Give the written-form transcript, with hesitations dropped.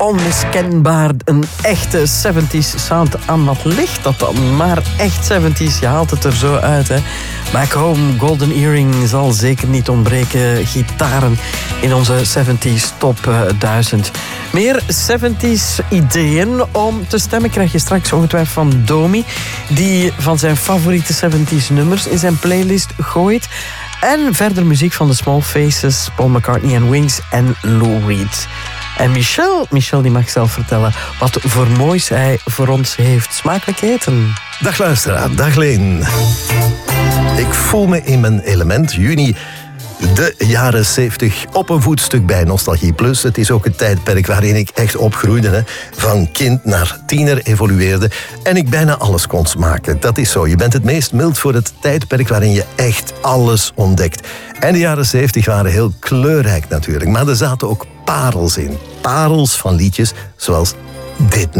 onmiskenbaar een echte 70s sound aan. Wat ligt dat dan? Maar echt 70s, je haalt het er zo uit, hè. Back Home, Golden Earring zal zeker niet ontbreken. Gitaren in onze 70s top 1000. Meer 70s ideeën om te stemmen krijg je straks ongetwijfeld van Domi, die van zijn favoriete 70s nummers in zijn playlist gooit. En verder muziek van The Small Faces, Paul McCartney en Wings en Lou Reed. En Michel die mag zelf vertellen wat voor moois hij voor ons heeft. Smakelijk eten. Dag luisteraar, dag Leen. Ik voel me in mijn element. Juni, de jaren 70, op een voetstuk bij Nostalgie Plus. Het is ook het tijdperk waarin ik echt opgroeide. Hè. Van kind naar tiener evolueerde. En ik bijna alles kon smaken. Dat is zo. Je bent het meest mild voor het tijdperk waarin je echt alles ontdekt. En de jaren 70 waren heel kleurrijk natuurlijk. Maar er zaten ook parels in. Parels van liedjes zoals dit nummer.